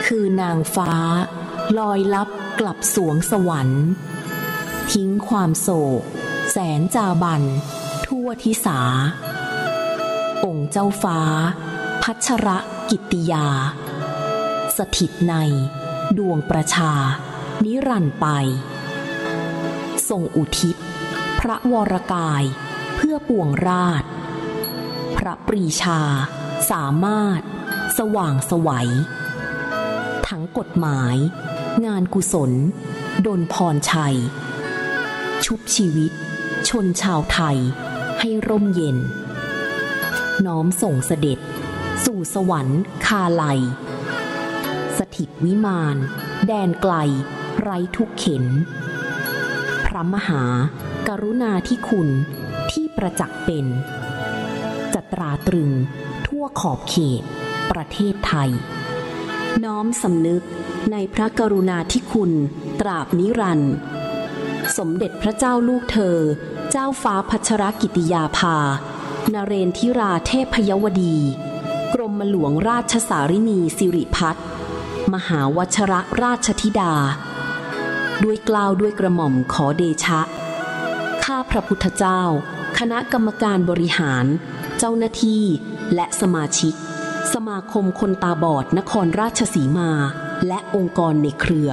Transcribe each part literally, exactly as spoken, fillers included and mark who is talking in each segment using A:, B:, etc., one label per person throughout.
A: คือนางฟ้าลอยลับกลับสวงสวรรค์ทิ้งความโศกแสนจาบันทั่วทิสาองค์เจ้าฟ้าพัชรกิตติยาสถิตในดวงประชานิรันดร์ไปทรงอุทิศพระวรกายเพื่อปวงราชพระปรีชาสามารถสว่างไสวทั้งกฎหมายงานกุศลดลพรชัยชุบชีวิตชนชาวไทยให้ร่มเย็นน้อมส่งเสด็จสู่สวรรค์คาไลสถิตวิมานแดนไกลไร้ทุกเข็ญพระมหากรุณาธิคุณที่ประจักษ์เป็นจะตราตรึงทั่วขอบเขตประเทศไทยน้อมสำนึกในพระกรุณาธิคุณตราบนิรันดร์สมเด็จพระเจ้าลูกเธอเจ้าฟ้าพัชรกิติยาภานเรนทิราเทพยวดีกรมหลวงราชสารินีสิริพัฒน์มหาวชรราชธิดาด้วยเกล้าด้วยกระหม่อมขอเดชะข้าพระพุทธเจ้าคณะกรรมการบริหารเจ้าหน้าที่และสมาชิกสมาคมคนตาบอดนครราชสีมาและองค์กรในเครือ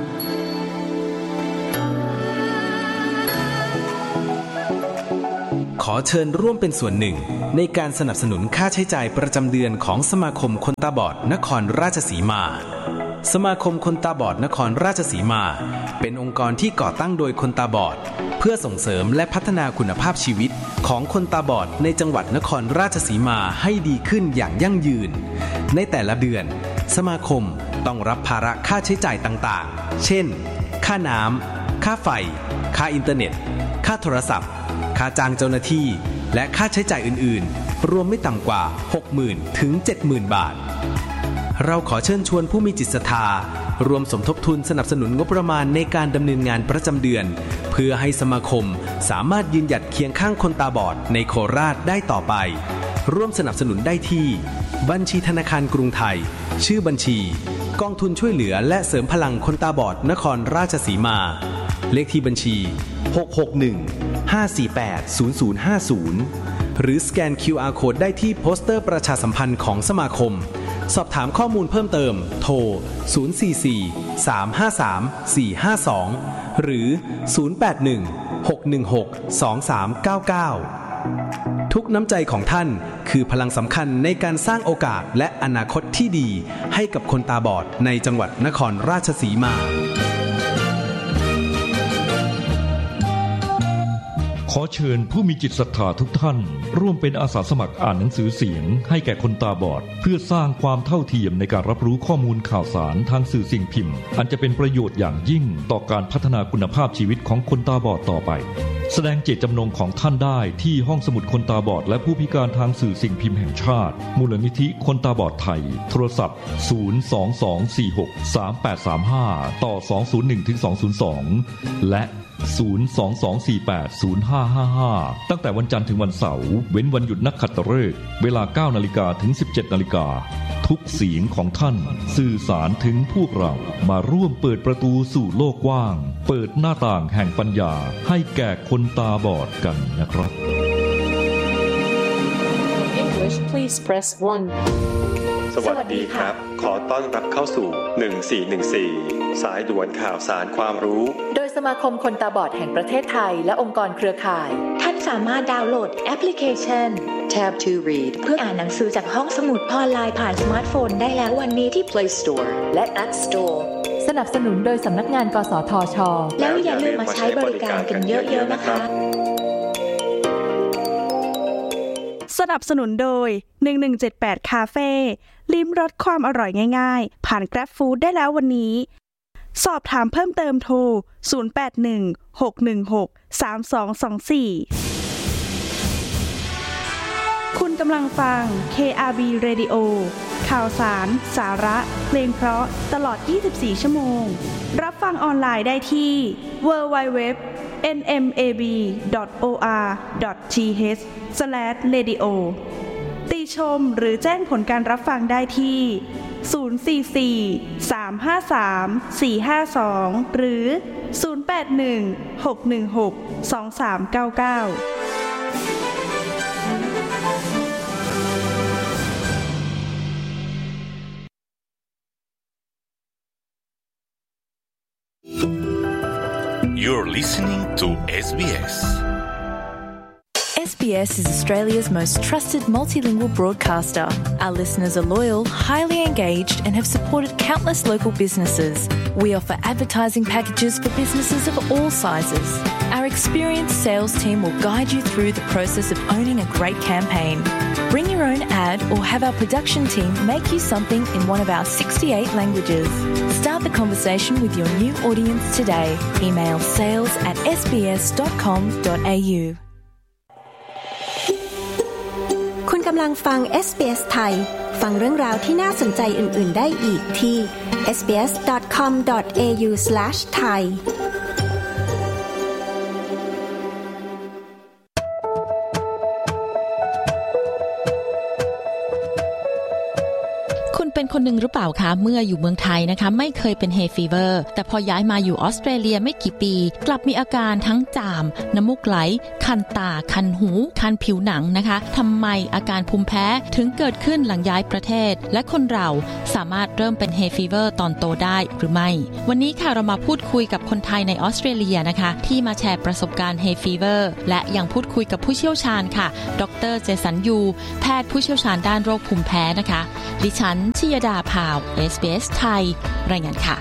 B: ขอเชิญร่วมเป็นส่วนหนึ่งในการสนับสนุนค่าใช้จ่ายประจำเดือนของสมาคมคนตาบอดนครราชสีมาสมาคมคนตาบอดนครราชสีมาเป็นองค์กรที่ก่อตั้งโดยคนตาบอดเพื่อส่งเสริมและพัฒนาคุณภาพชีวิตของคนตาบอดในจังหวัดนครราชสีมาให้ดีขึ้นอย่างยั่งยืนในแต่ละเดือนสมาคมต้องรับภาระค่าใช้จ่ายต่างๆเช่นค่าน้ำค่าไฟค่าอินเทอร์เน็ตค่าโทรศัพท์ค่าจ้างเจ้าหน้าที่และค่าใช้จ่ายอื่นๆรวมไม่ต่ำกว่า หกหมื่น ถึง เจ็ดหมื่น บาทเราขอเชิญชวนผู้มีจิตศรัทธารวมสมทบทุนสนับสนุนงบประมาณในการดำเนินงานประจำเดือนเพื่อให้สมาคมสามารถยืนหยัดเคียงข้างคนตาบอดในโคราชได้ต่อไปร่วมสนับสนุนได้ที่บัญชีธนาคารกรุงไทยชื่อบัญชีกองทุนช่วยเหลือและเสริมพลังคนตาบอดนครราชสีมาเลขที่บัญชีหก หก หนึ่ง ห้า สี่ แปด ศูนย์ ศูนย์ ห้า ศูนย์หรือสแกน คิว อาร์ Code ได้ที่โปสเตอร์ประชาสัมพันธ์ของสมาคมสอบถามข้อมูลเพิ่มเติมโทรศูนย์ สี่ สี่ สาม ห้า สาม สี่ ห้า สองหรือศูนย์ แปด หนึ่ง หก หนึ่ง หก สอง สาม เก้า เก้าทุกน้ำใจของท่านคือพลังสำคัญในการสร้างโอกาสและอนาคตที่ดีให้กับคนตาบอดในจังหวัดนครราชสีมา
C: ขอเชิญผู้มีจิตศรัทธาทุกท่านร่วมเป็นอาสาสมัครอ่านหนังสือเสียงให้แก่คนตาบอดเพื่อสร้างความเท่าเทียมในการรับรู้ข้อมูลข่าวสารทางสื่อสิ่งพิมพ์อันจะเป็นประโยชน์อย่างยิ่งต่อการพัฒนาคุณภาพชีวิตของคนตาบอดต่อไปแสดงเจตจำนงของท่านได้ที่ห้องสมุดคนตาบอดและผู้พิการทางสื่อสิ่งพิมพ์แห่งชาติมูลนิธิคนตาบอดไทยโทรศัพท์ศูนย์ สอง สอง สี่ หก สาม แปด สาม ห้าต่อสอง ศูนย์ หนึ่ง ถึง สอง ศูนย์ สองและศูนย์ สอง สอง สี่ แปด ศูนย์ ห้า ห้า ห้าตั้งแต่วันจันทร์ถึงวันเสาร์เว้นวันหยุดนักขัตฤกษ์เวลา เก้านาฬิกา ถึง สิบเจ็ดนาฬิกาทุกเสียงของท่านสื่อสารถึงพวกเรามาร่วมเปิดประตูสู่โลกกว้างเปิดหน้าต่างแห่งปัญญาให้แก่คนตาบอดกันนะครับ
D: English please press one
E: สวัสดีครับขอต้อนรับเข้าสู่หนึ่งสี่หนึ่งสี่สายด่วนข่าวสารความรู้
F: โดยสมาคมคนตาบอดแห่งประเทศไทยและองค์กรเครือข่าย
G: ท่านสามารถดาวน์โหลดแอปพลิเคชัน Tab ทู Read เพื่ออ่านหนังสือจากห้องสมุดออนไลน์ผ่านสมาร์ทโฟนได้แล้ววันนี้ที่ Play Store
F: และ App Store สนับสนุนโดยสำนักงานกสทช.
G: แล้วอย่าลืมมาใช้บริการกันเยอะๆนะคะ
H: สนับสนุนโดยหนึ่งหนึ่งเจ็ดแปดคาเฟ่ลิ้มรสความอร่อยง่ายๆผ่าน Grab Food ได้แล้ววันนี้สอบถามเพิ่มเติมโทรศูนย์ แปด หนึ่ง หก หนึ่ง หก สาม สอง สอง สี่คุณกำลังฟัง เค อาร์ บี Radio ข่าวสารสาระเพลงเพราะตลอดยี่สิบสี่ชั่วโมงรับฟังออนไลน์ได้ที่ ดับเบิลยู ดับเบิลยู ดับเบิลยู ดอท เอ็น เอ็ม เอ บี ดอท โอ อาร์ ดอท ที เอช สแลช เรดิโอ ติชมหรือแจ้งผลการรับฟังได้ที่ศูนย์ สี่ สี่ สาม ห้า สาม สี่ ห้า สองหรือศูนย์ แปด หนึ่ง หก หนึ่ง หก สอง สาม เก้า เก้า
I: You're listening to เอส บี เอส.
J: เอส บี เอสis Australia's most trusted multilingual broadcaster. Our listeners are loyal, highly engaged, and have supported countless local businesses. We offer advertising packages for businesses of all sizes. Our experienced sales team will guide you through the process of owning a great campaign. Bring your own ad or have our production team make you something in one of our sixty-eight languages. Start the conversation with your new audience today. Email sales at s b s dot com dot a u
K: คุณกำลังฟัง เอส บี เอส ไทย ฟังเรื่องราวที่น่าสนใจอื่นๆได้อีกที่ เอส บี เอส ดอท คอม ดอท เอ ยู สแลช ไทย
L: เป็นคนหนึ่งหรือเปล่าคะเมื่ออยู่เมืองไทยนะคะไม่เคยเป็นเฮฟีเวอร์แต่พอย้ายมาอยู่ออสเตรเลียไม่กี่ปีกลับมีอาการทั้งจามน้ำมูกไหลคันตาคันหูคันผิวหนังนะคะทำไมอาการภูมิแพ้ถึงเกิดขึ้นหลังย้ายประเทศและคนเราสามารถเริ่มเป็นเฮฟีเวอร์ตอนโตได้หรือไม่วันนี้ค่ะเรามาพูดคุยกับคนไทยในออสเตรเลียนะคะที่มาแชร์ประสบการณ์เฮฟีเวอร์และยังพูดคุยกับผู้เชี่ยวชาญค่ะดร.เจสันยูแพทย์ผู้เชี่ยวชาญด้านโรคภูมิแพ้นะคะดิฉันชิยดาพาว เอส บี เอส ไทยรายงานค่ะ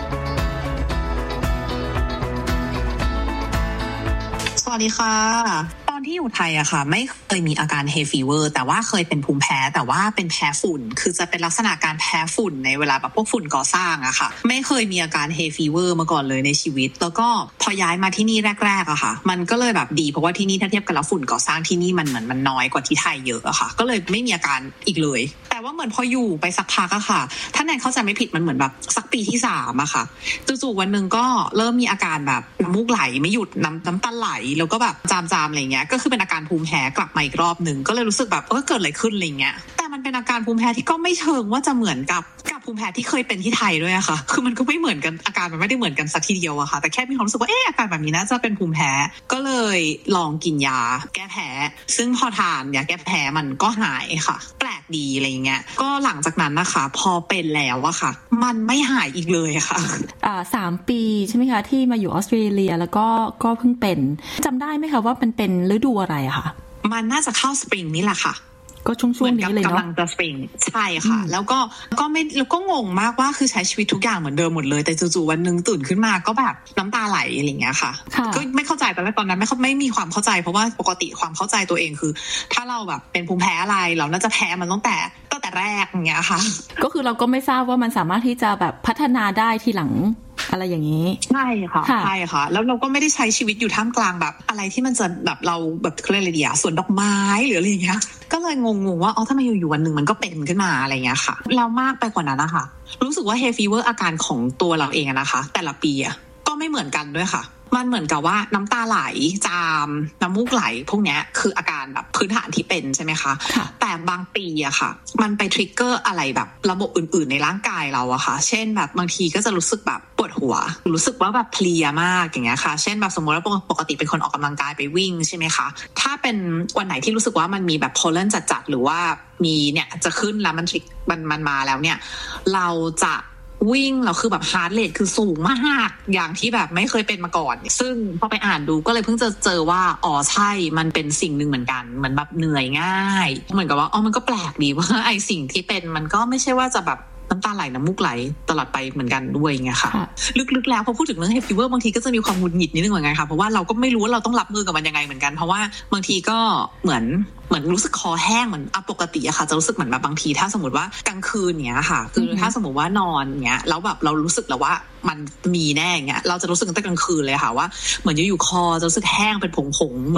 M: สวัสดีค่ะตอนที่อยู่ไทยอะค่ะไม่เคยมีอาการเฮฟีเวอร์แต่ว่าเคยเป็นภูมิแพ้แต่ว่าเป็นแพ้ฝุ่นคือจะเป็นลักษณะการแพ้ฝุ่นในเวลาแบบพวกฝุ่นก่อสร้างอะค่ะไม่เคยมีอาการเฮฟีเวอร์มาก่อนเลยในชีวิตแล้วก็พอย้ายมาที่นี่แรกๆอะค่ะมันก็เลยแบบดีเพราะว่าที่นี่ถ้าเทียบกันแล้วฝุ่นก่อสร้างที่นี่มันเหมือนมันน้อยกว่าที่ไทยเยอะอะค่ะก็เลยไม่มีอาการอีกเลยแต่ว่าเหมือนพออยู่ไปสักพักอะค่ะถ้าแนนเข้าใจไม่ผิดมันเหมือนแบบสักปีที่สามอะค่ะจู่ๆวันนึงก็เริ่มมีอาการแบบน้ำมูกไหลไม่หยุดน้ำน้ำตาไหลแล้วก็แบบจามๆอะไรเงี้ยก็คือเป็นอาการภูมิแพ้กลับมาอีกรอบนึงก็เลยรู้สึกแบบเออเกิดอะไรขึ้นอะไรเงี้ยแต่มันเป็นอาการภูมิแพ้ที่ก็ไม่เชิงว่าจะเหมือนกับกับภูมิแพ้ที่เคยเป็นที่ไทยด้วยอะค่ะคือมันก็ไม่เหมือนกันอาการมันไม่ได้เหมือนกันสักทีเดียวอะค่ะแต่แค่มีความรู้สึกว่าเอออาการแบบนี้น่าจะเป็นภูมิแพ้ก็เลยลองกินยาแก้แพ้ซึ่งพอทานยาแก้แพ้มันก็หายค่ะแปลกดีอะไรเงี้ยก็หลังจากนั้นนะคะพอเป็นแล้วอะค่ะมันไม่หายอีกเลยค่ะ
N: อ่าสามปีใช่ไหมคะที่มาอยู่ออสเตรเลียแล้วก็ก็เพิ่งเป็นจำได้ไหมคะว่ามันเป็นฤดูอะไรอะคะ
M: มันน่าจะเข้าสปริงนี่แหละค่ะ
N: ก็ช่วงๆนี้เลยเนาะ
M: กำลังจะสปริงใช่ค่ะแล้วก็ก็ไม่แล้วก็งงมากว่าคือใช้ชีวิตทุกอย่างเหมือนเดิมหมดเลยแต่จู่ๆวันนึงตื่นขึ้นมาก็แบบน้ำตาไหลอะไรอย่างเงี้ยค่ะก็ไม่เข้าใจตอนแรกตอนนั้นไม่ไม่มีความเข้าใจเพราะว่าปกติความเข้าใจตัวเองคือถ้าเราแบบเป็นภูมิแพ้อะไรเราน่าจะแพ้มันตั้งแต่ตั้งแต่แรกอย่างเงี้ยค่ะ
N: ก็คือเราก็ไม่ทราบว่ามันสามารถที่จะแบบพัฒนาได้ทีหลังอะไรอย่างนี้
M: ใช่ค่ะใช่ค่ะแล้วเราก็ไม่ได้ใช้ชีวิตอยู่ท่ามกลางแบบอะไรที่มันจะแบบเราแบบเคลื่อนเลยดีอะสวนดอกไม้หรืออะไรอย่างเงี้ยก็เลยงงๆว่าอ๋อถ้ามาอยู่ๆวันนึงมันก็เป็นขึ้นมาอะไรเงี้ยค่ะเรามากไปกว่านั้นนะคะรู้สึกว่าเฮฟีเวอร์อาการของตัวเราเองนะคะแต่ละปีอะก็ไม่เหมือนกันด้วยค่ะมันเหมือนกับว่าน้ำตาไหลจามน้ำมูกไหลพวกนี้คืออาการแบบพื้นฐานที่เป็นใช่ไหมคะแต่บางปีอะค่ะมันไปทริกเกอร์อะไรแบบระบบอื่นๆในร่างกายเราอะค่ะเช่นแบบบางทีก็จะรู้สึกแบบปวดหัวรู้สึกว่าแบบเพลียมากอย่างเงี้ยค่ะเช่นแบบสมมติว่าปกติเป็นคนออกกำลังกายไปวิ่งใช่ไหมคะถ้าเป็นวันไหนที่รู้สึกว่ามันมีแบบโพลเลนจัดๆหรือว่ามีเนี่ยจะขึ้นแล้วมันทริกมันมันมาแล้วเนี่ยเราจะวิ่งแล้วคือแบบฮาร์ทเรทคือสูงมากอย่างที่แบบไม่เคยเป็นมาก่อนซึ่งพอไปอ่านดูก็เลยเพิ่งจะเจอว่าอ๋อใช่มันเป็นสิ่งหนึ่งเหมือนกันเหมือนแบบเหนื่อยง่ายเหมือนกับว่าอ๋อมันก็แปลกดีว่าไอสิ่งที่เป็นมันก็ไม่ใช่ว่าจะแบบน้ำตาไหลน้ำมูกไหลตลอดไปเหมือนกันด้วยไงค่ะลึกๆแล้วพอพูดถึงเรื่องเฮฟีเวอร์บางทีก็จะมีความหงุดหงิดนิดนึงเหมือนกันค่ะเพราะว่าเราก็ไม่รู้ว่าเราต้องรับมือกับมันยังไงเหมือนกันเพราะว่าบางทีก็เหมือนเหมือนรู้สึกคอแห้งเหมือนปกติอะค่ะจะรู้สึกเหมือนแบบบางทีถ้าสมมติว่ากลางคืนเนี้ยค่ะคือถ้าสมมติว่านอนเนี้ยแล้วแบบเรารู้สึกแล้วว่ามันมีแน่เงี้ยเราจะรู้สึกตั้งแต่กลางคืนเลยค่ะว่าเหมือนอยู่ๆคอจะรู้สึกแห้งเป็นผงๆเหมือนแบบ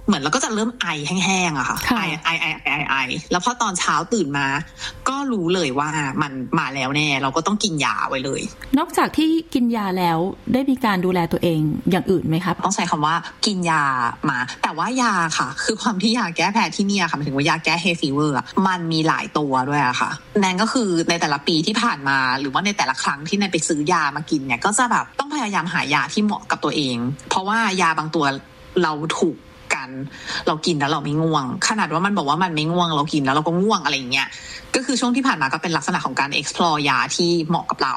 M: เหมือนเราก็จะเริ่มไอแห้งๆอะค่ะไอไอไอไอไอแล้วพอตอนเช้าตื่นมาก็รู้เลยว่ามันมาแล้วแน่เราก็ต้องกินยาไว้เลย
N: นอกจากที่กินยาแล้วได้มีการดูแลตัวเองอย่างอื่นไหมครับ
M: ต้องใช้คำว่ากินยามาแต่ว่ายาค่ะคือความที่ยาแก้แพ้ที่นี่ค่ะหมายถึงว่ายาแก้เฮฟีเวอร์มันมีหลายตัวด้วยอะค่ะนั่นก็คือในแต่ละปีที่ผ่านมาหรือว่าในแต่ละครั้งที่นายไปซื้อยามากินเนี่ยก็จะแบบต้องพยายามหายาที่เหมาะกับตัวเองเพราะว่ายาบางตัวเราถูกกันเรากินแล้วเราไม่ง่วงขนาดว่ามันบอกว่ามันไม่ง่วงเรากินแล้วเราก็ง่วงอะไรอย่างเงี้ยก็คือช่วงที่ผ่านมาก็เป็นลักษณะของการ explore ยาที่เหมาะกับเรา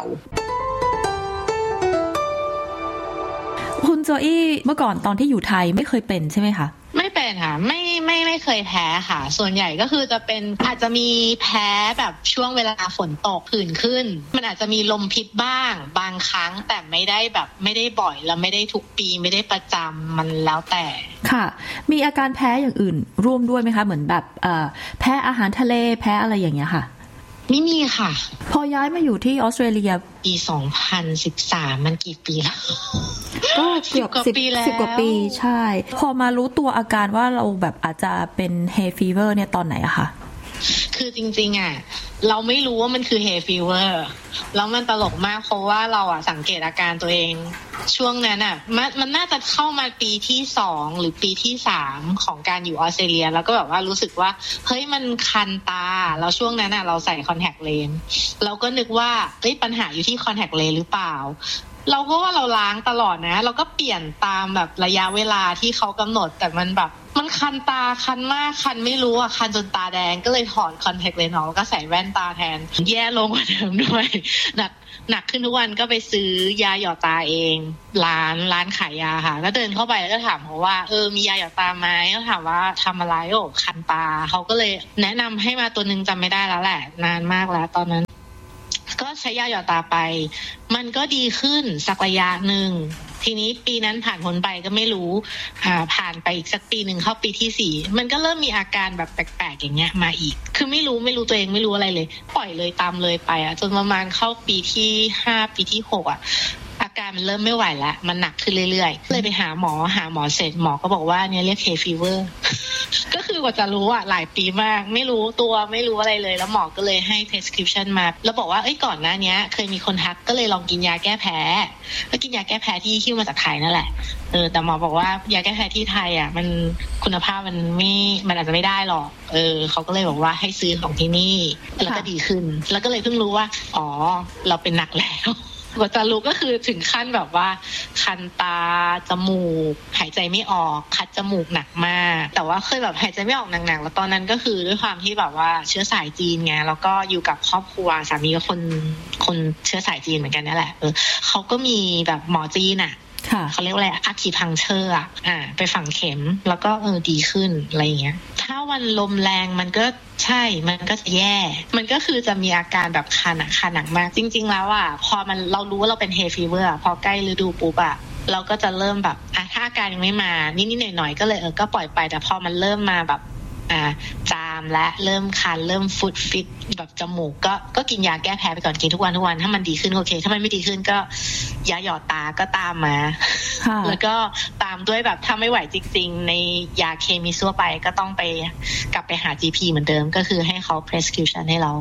N: คุณโจอี้เมื่อก่อนตอนที่อยู่ไทยไม่เคยเป็นใช่ไหมคะ
O: ไม่เป็นค่ะไม่ไม่ไม่เคยแพ้ค่ะส่วนใหญ่ก็คือจะเป็นอาจจะมีแพ้แบบช่วงเวลาฝนตกผื่นขึ้นมันอาจจะมีลมพิษบ้างบางครั้งแต่ไม่ได้แบบไม่ได้บ่อยแล้วไม่ได้ทุกปีไม่ได้ประจำมันแล้วแต่
N: ค่ะมีอาการแพ้อย่างอื่นร่วมด้วยไหมคะเหมือนแบบเอ่อแพ้อาหารทะเลแพ้อะไรอย่างเงี้ยค่ะ
O: ไม่มีค่ะ
N: พอย้ายมาอยู่ที่ออสเตรเลีย
O: ปีสองพันสิบสามมันกี่ปีแล้ว
N: ก็เกือบสิบสิบกว่าปีใช่พอมารู้ตัวอาการว่าเราแบบอาจจะเป็นเฮฟีเวอร์เนี่ยตอนไหนอะคะ
O: คือจริงๆอ่ะเราไม่รู้ว่ามันคือเฮฟีเวอร์แล้วมันตลกมากเพราะว่าเราอ่ะสังเกตอาการตัวเองช่วงนั้นอ่ะมันมันน่าจะเข้ามาปีที่สองหรือปีที่สามของการอยู่ออสเตรเลียแล้วก็แบบว่ารู้สึกว่าเฮ้ยมันคันตาแล้วช่วงนั้นอ่ะเราใส่คอนแทคเลนส์เราก็นึกว่าเฮ้ยปัญหาอยู่ที่คอนแทคเลนส์หรือเปล่าเราก็ว่าเราล้างตลอดนะเราก็เปลี่ยนตามแบบระยะเวลาที่เขากำหนดแต่มันแบบมันคันตาคันมากคันไม่รู้อ่ะคันจนตาแดงก็เลยถอดคอนแทคเลนส์ออกแล้วก็ใส่แว่นตาแทนแย่ลงกว่าเดิมด้วยหนักหนักขึ้นทุกวันก็ไปซื้อยาหยอดตาเองร้านร้านขายยาค่ะก็เดินเข้าไปแล้วก็ถามเขาว่าเออมียาหยอดตาไหมก็ถามว่าทำอะไรโอ้คันตาเขาก็เลยแนะนำให้มาตัวนึงจำไม่ได้แล้วแหละนานมากแล้วตอนนั้นก็ใช้ยาหยอดตาไปมันก็ดีขึ้นสักระยะหนึ่งทีนี้ปีนั้นผ่านพ้นไปก็ไม่รู้อ่าผ่านไปอีกสักปีหนึ่งเข้าปีที่สี่มันก็เริ่มมีอาการแบบแปลกๆอย่างเงี้ยมาอีกคือไม่รู้ไม่รู้ตัวเองไม่รู้อะไรเลยปล่อยเลยตามเลยไปอ่ะจนประมาณเข้าปีที่ห้าปีที่หกอ่ะอาการมันเริ่มไม่ไหวแล้วมันหนักขึ้นเรื่อยๆเลยไปหาหมอหาหมอเสร็จหมอก็บอกว่าเนี่ยเรียก hay fever ก็คือกว่าจะรู้อ่ะหลายปีมากไม่รู้ตัวไม่รู้อะไรเลยแล้วหมอก็เลยให้ prescription มาแล้วบอกว่าเอ้ยก่อนหน้านี้เคยมีคนทักก็เลยลองกินยาแก้แพ้ก็กินยาแก้แพ้ที่ฮิ้วมาจากไทยนั่นแหละเออแต่หมอบอกว่ายาแก้แพ้ที่ไทยอ่ะมันคุณภาพมันไม่มันอาจจะไม่ได้หรอกเออเขาก็เลยบอกว่าให้ซื้อของที่นี่แล้วก็ดีขึ้นแล้วก็เลยเพิ่งรู้ว่าอ๋อเราเป็นหนักแล้วกว่าจะรู้ก็คือถึงขั้นแบบว่าคันตาจมูกหายใจไม่ออกคัดจมูกหนักมากแต่ว่าเคยแบบหายใจไม่ออกหนักๆแล้วตอนนั้นก็คือด้วยความที่แบบว่าเชื้อสายจีนไงแล้วก็อยู่กับครอบครัวสามีก็คนคนเชื้อสายจีนเหมือนกันนั่นแหละเออเขาก็มีแบบหมอจีนอ่ะเขาเรียกว่าอะไรอะคิพังเชอร์อ่ะอ่าไปฝังเข็มแล้วก็เออดีขึ้นอะไรอย่างเงี้ยถ้าวันลมแรงมันก็ใช่มันก็จะแย่มันก็คือจะมีอาการแบบคันอ่ะคันหนักมากจริงๆแล้วอ่ะพอมันเรารู้ว่าเราเป็นเฮฟีเวอร์พอใกล้ฤดูปุ๊บอ่ะเราก็จะเริ่มแบบอ่ะถ้าอาการยังไม่มานิดๆหน่อยๆก็เลยเออก็ปล่อยไปแต่พอมันเริ่มมาแบบอ่าจามและเริ่มคันเริ่มฟุดฟิตแบบจมูกก็ก็กินยาแก้แพ้ไปก่อนกินทุกวันทุกวันถ้ามันดีขึ้นโอเคถ้ามันไม่ดีขึ้นก็ยาหยอดตาก็ตามมาแล้วก็ตามด้วยแบบถ้าไม่ไหวจริงๆในยาเคมีทั่วไปก็ต้องไปกลับไปหา จี พี เหมือนเดิมก็คือให้เขา prescription ให้เรา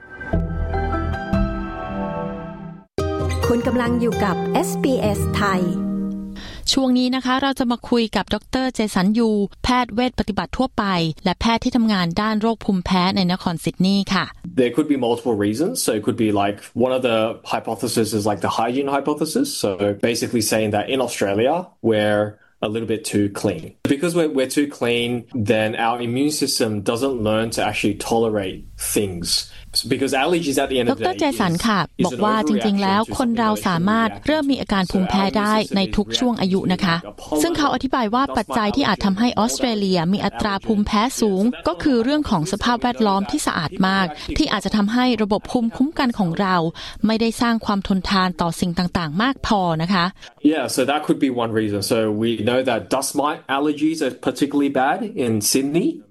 K: คุณกำลังอยู่กับ เอส บี เอส ไทย
L: ช่วงนี้นะคะเราจะมาคุยกับดร.เจสันยูแพทย์เวชปฏิบัติทั่วไปและแพทย์ที่ทำงานด้านโรคภูมิแพ้ในนครซิดนีย์ค่ะ
P: There could be multiple reasons. So it could be like one of the hypotheses is like the hygiene hypothesis. So basically saying that in Australia we're a little bit too clean. Because we're, we're too clean, then our immune system doesn't learn to actually tolerate things.Because allergies at the end of the day
L: ดร.เจสันค่ะบอกว่าจริงๆแล้วคนเราสามารถเริ่มมีอาการภูมิแพ้ได้ในทุกช่วงอายุนะคะซึ่งเขาอธิบายว่าปัจจัยที่อาจทำให้ออสเตรเลียมีอัตราภูมิแพ้สูงก็คือเรื่องของสภาพแวดล้อมที่สะอาดมากที่อาจจะทำให้ระบบภูมิคุ้มกันของเราไม่ได้สร้างความทนทานต่อสิ่งต่างๆมากพอนะคะ
P: Yeah, so that could be one reason. So we know that dust mite allergies are particularly bad in Sydney.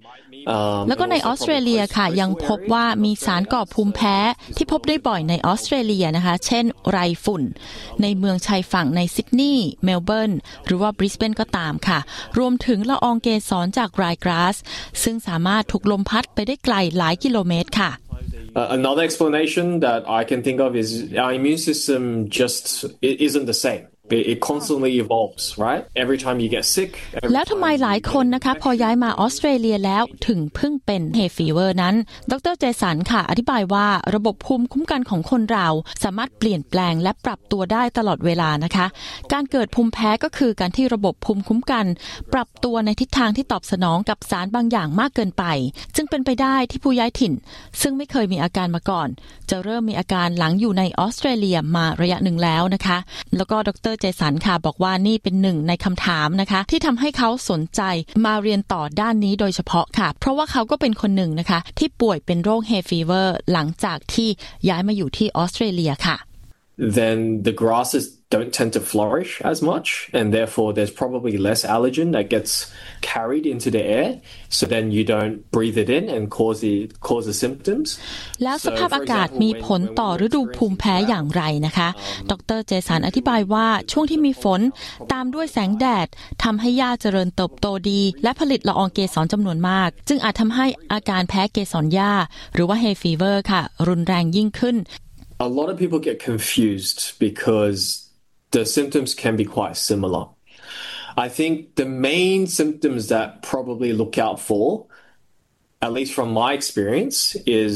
L: แล้วก็ในออสเตรเลียค่ะยังพบว่ามีสารก่อภูมิแพ้ที่พบได้บ่อยในออสเตรเลียนะคะเช่นไรฝุ่นในเมืองชายฝั่งในซิดนีย์เมลเบิร์นหรือว่าบริสเบนก็ตามค่ะรวมถึงละอองเกสรจากไรกราสซึ่งสามารถถูกลมพัดไปได้ไกลหลายกิโลเมตรค่ะ
P: Uh, another explanation that I can think of is our immune system just it isn't the same. It constantly evolves, right? Every time you get sick.
L: แล้วทำไมหลายคนนะคะพอย้ายมาออสเตรเลียแล้วถึงเพิ่งเป็นเฮฟีเวอร์นั้นดร.เจสันค่ะอธิบายว่าระบบภูมิคุ้มกันของคนเราสามารถเปลี่ยนแปลงและปรับตัวได้ตลอดเวลานะคะการเกิดภูมิแพ้ก็คือการที่ระบบภูมิคุ้มกันปรับตัวในทิศทางที่ตอบสนองกับสารบางอย่างมากเกินไปจึงเป็นไปได้ที่ผู้ย้ายถิ่นซึ่งไม่เคยมีอาการมาก่อนจะเริ่มมีอาการหลังอยู่ในออสเตรเลียมาระยะหนึ่งแล้วนะคะแล้วก็ดร.เจสันค่ะบอกว่านี่เป็นหนึ่งในคำถามนะคะที่ทำให้เขาสนใจมาเรียนต่อด้านนี้โดยเฉพาะค่ะเพราะว่าเขาก็เป็นคนหนึ่งนะคะที่ป่วยเป็นโรค hay fever หลังจากที่ย้ายมาอยู่ที่ออสเตรเลียค่ะ
P: then the grasses don't tend to flourish as much and therefore there's probably less allergen that gets carried into the air so then you don't breathe it in and cause the cause the symptoms
L: แล้วสภาพอากาศมีผลต่อฤดูภูมิแพ้อย่างไรนะคะดร.เจสันอธิบายว่าช่วงที่มีฝนตามด้วยแสงแดดทำให้หญ้าเจริญเติบโตดีและผลิตละอองเกสรจำนวนมากจึงอาจทำให้อาการแพ้เกสรหญ้าหรือว่า hay fever ค่ะรุนแรงยิ่งขึ้น
P: A lot of people get confused because the symptoms can be quite similar. I think the main symptoms that probably look out for, at least from my experience, is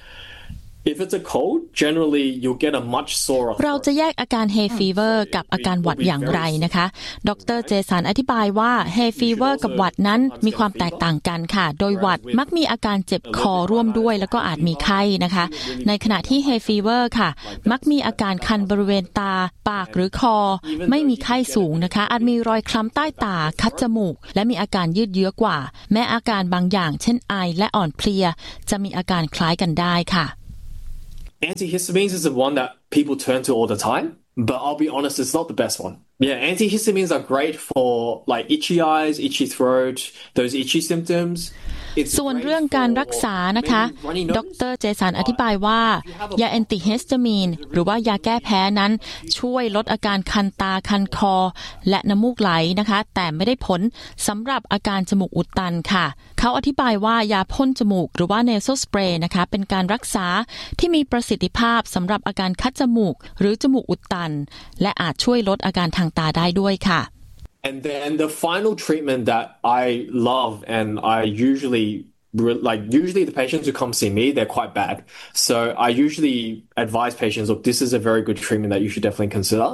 P: if it's a cold, generally you'll get a much sorer throat.
L: เราจะแยกอาการ hay fever กับอาการหวัดอย่างไรนะคะดร.เจสันอธิบายว่า hay fever กับหวัดนั้นมีความแตกต่างกันค่ะโดยหวัดมักมีอาการเจ็บคอร่วมด้วยแล้วก็อาจมีไข้นะคะในขณะที่ hay fever ค่ะมักมีอาการคันบริเวณตาปากหรือคอไม่มีไข้สูงนะคะอาจมีรอยคล้ำใต้ตาคัดจมูกและมีอาการยืดเยื้อกว่าแม้อาการบางอย่างเช่นไอและอ่อนเพลียจะมีอาการคล้ายกันได้ค่ะ
P: Antihistamines is the one that people turn to all the time, but I'll be honest, it's not the best one. Yeah, antihistamines are great for like itchy eyes, itchy throat, those itchy symptoms.
L: ส่วนเรื่องการรักษานะคะดร.เจสันอธิบายว่ายาแอนติฮิสตามีนหรือว่ายาแก้แพ้นั้นช่วยลดอาการคันตาคันคอและน้ำมูกไหลนะคะแต่ไม่ได้ผลสำหรับอาการจมูกอุดตันค่ะเขาอธิบายว่ายาพ่นจมูกหรือว่า nasal spray นะคะเป็นการรักษาที่มีประสิทธิภาพสำหรับอาการคัดจมูกหรือจมูกอุดตันและอาจช่วยลดอาการทางตาได้ด้วยค่ะ
P: And then the final treatment that I love and I usually like usually the patients who come see me they're quite bad so I usually advise patients look this is a very good treatment that you should definitely consider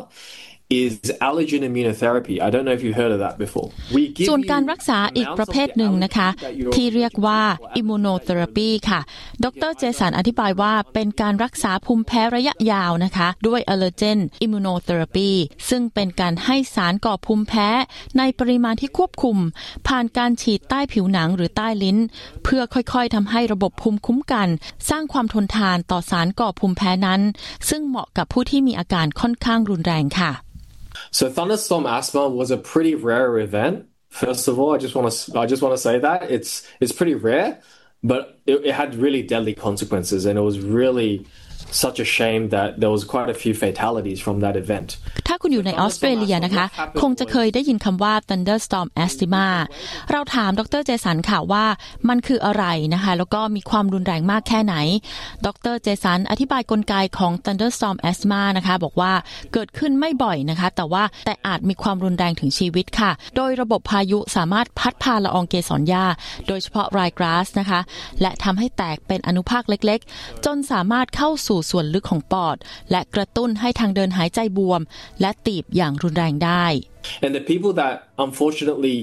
P: is allergen immunotherapy. I don't know if you heard of that before.
L: ส่วนการรักษาอีกประเภทหนึ่งนะคะที่เรียกว่า immunotherapy ค่ะดร.เจสันอธิบายว่าเป็นการรักษาภูมิแพ้ระยะยาวนะคะด้วย allergen immunotherapy ซึ่งเป็นการให้สารก่อภูมิแพ้ในปริมาณที่ควบคุมผ่านการฉีดใต้ผิวหนังหรือใต้ลิ้นเพื่อค่อยๆทำให้ระบบภูมิคุ้มกันสร้างความทนทานต่อสารก่อภูมิแพ้นั้นซึ่งเหมาะกับผู้ที่มีอาการค่อนข้างรุนแรงค่ะ
P: So thunderstorm asthma was a pretty rare event. First of all, I just want to I just want to say that it's it's pretty rare, but it, it had really deadly consequences, and it was really such a shame that there was quite a few fatalities from that event.
L: ถ้าคุณอยู่ในออสเตรเลียนะคะคงจะเคยได้ยินคำว่า thunderstorm asthma เราถามดร.เจสันค่ะว่ามันคืออะไรนะคะแล้วก็มีความรุนแรงมากแค่ไหนดร.เจสันอธิบายกลไกของ thunderstorm asthma นะคะบอกว่าเกิดขึ้นไม่บ่อยนะคะแต่ว่าแต่อาจมีความรุนแรงถึงชีวิตค่ะโดยระบบพายุสามารถพัดพาละอองเกสรหญ้าโดยเฉพาะ ryegrass นะคะและทำให้แตกเป็นอนุภาคเล็กๆจนสามารถเข้าสู่ส่วนลึกของปอดและกระตุ้นให้ทางเดินหายใจบวมและตีบอย่างรุนแรงได้
P: And the people that unfortunately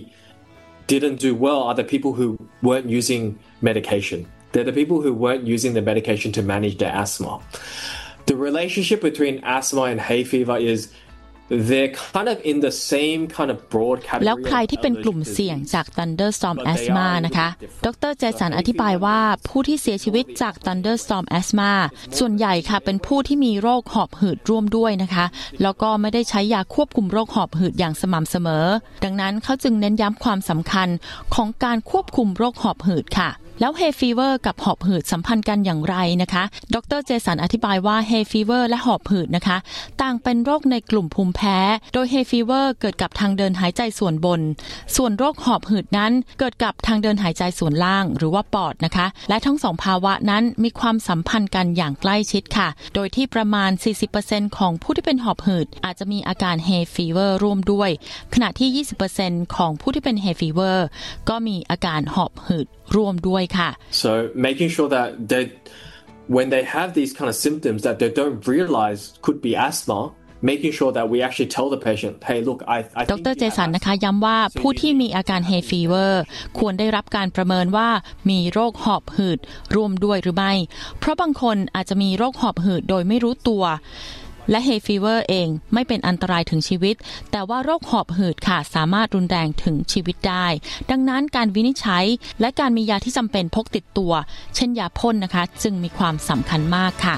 P: didn't do well are the people who weren't using medication. They're the people who weren't using the medication to manage their asthma. The relationship between asthma and hay fever is they're kind of in the same kind of broad category
L: แล้วใครที่เป็นกลุ่มเสี่ยงจาก thunderstorm asthma นะคะดร.เจสันอธิบายว่าผู้ที่เสียชีวิตจาก thunderstorm asthma ส่วนใหญ่ค่ะเป็นผู้ที่มีโรคหอบหืดร่วมด้วยนะคะแล้วก็ไม่ได้ใช้ยาควบคุมโรคหอบหืดอย่างสม่ำเสมอดังนั้นเขาจึงเน้นย้ำความสำคัญของการควบคุมโรคหอบหืดค่ะแล้ว hay fever กับหอบหืดสัมพันธ์กันอย่างไรนะคะดรเจสันอธิบายว่า hay fever และหอบหืดนะคะต่างเป็นโรคในกลุ่มภูมิแพ้โดย hay fever เกิดกับทางเดินหายใจส่วนบนส่วนโรคหอบหืดนั้นเกิดกับทางเดินหายใจส่วนล่างหรือว่าปอดนะคะและทั้งสองภาวะนั้นมีความสัมพันธ์กันอย่างใกล้ชิดค่ะโดยที่ประมาณ สี่สิบเปอร์เซ็นต์ ของผู้ที่เป็นหอบหืดอาจจะมีอาการ hay fever ร่วมด้วยขณะที่ ยี่สิบเปอร์เซ็นต์ ของผู้ที่เป็น hay fever ก็มีอาการหอบหืดร่วมด้วยค่ะ
P: So making sure that they when they have these kind of symptoms that they don't realize could be asthma making sure that we actually tell the patient hey look I I
L: ดรเจสันนะคะย้ำว่าผู้ที่มีอาการ hay fever ควรได้รับการประเมินว่ามีโรคหอบหืดร่วมด้วยหรือไม่เพราะบางคนอาจจะมีโรคหอบหืดโดยไม่รู้ตัวและ hay fever เองไม่เป็นอันตรายถึงชีวิตแต่ว่าโรคหอบหืดค่ะสามารถรุนแรงถึงชีวิตได้ดังนั้นการวินิจฉัยและการมียาที่จำเป็นพกติดตัวเช่นยาพ่นนะคะจึงมีความสำคัญมากค่ะ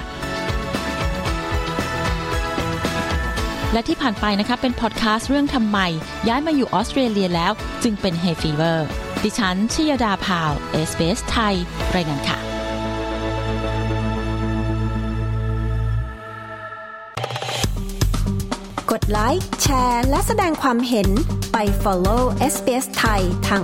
L: และที่ผ่านไปนะคะเป็นพอดคาสต์เรื่องทำไมย้ายมาอยู่ออสเตรเลียแล้วจึงเป็น hay fever ดิฉันชยดาพาว เอส บี เอส ไทยรายงานค่ะ
K: กดไลค์แชร์และแสดงความเห็นไป follow เอส บี เอส ไทยทาง